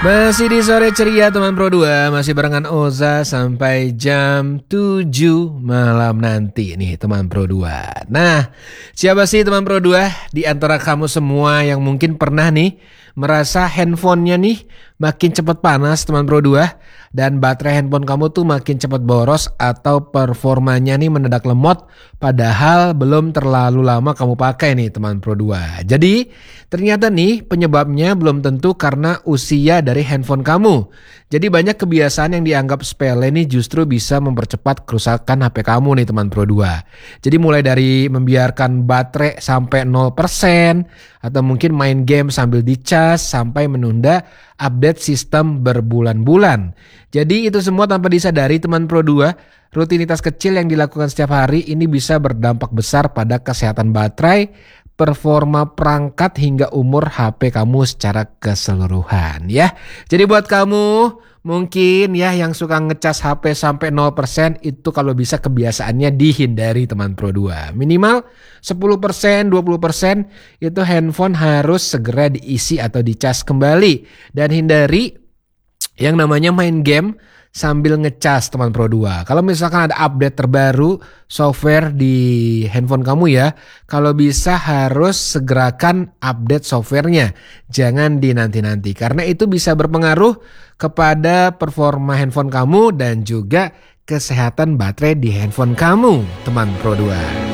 Masih di sore ceria teman Pro 2, masih barengan Oza sampai jam 7 malam nanti nih teman Pro 2. Nah, siapa sih teman Pro 2 di antara kamu semua yang mungkin pernah nih merasa handphonenya nih makin cepat panas teman Pro 2 dan baterai handphone kamu tuh makin cepat boros atau performanya nih mendadak lemot padahal belum terlalu lama kamu pakai nih teman Pro 2. Jadi ternyata nih penyebabnya belum tentu karena usia dari handphone kamu. Jadi banyak kebiasaan yang dianggap sepele nih justru bisa mempercepat kerusakan HP kamu nih teman Pro 2. Jadi mulai dari membiarkan baterai sampai 0% atau mungkin main game sambil dicas sampai menunda update sistem berbulan-bulan. Jadi itu semua tanpa disadari teman Pro 2, rutinitas kecil yang dilakukan setiap hari ini bisa berdampak besar pada kesehatan baterai, performa perangkat hingga umur HP kamu secara keseluruhan ya. Jadi buat kamu mungkin ya yang suka ngecas HP sampai 0% itu kalau bisa kebiasaannya dihindari teman Pro 2. Minimal 10%, 20% itu handphone harus segera diisi atau dicas kembali. Dan hindari yang namanya main game sambil ngecas teman Pro 2. Kalau misalkan ada update terbaru software di handphone kamu ya, kalau bisa harus segerakan update softwarenya. Jangan dinanti-nanti karena itu bisa berpengaruh kepada performa handphone kamu dan juga kesehatan baterai di handphone kamu teman Pro 2.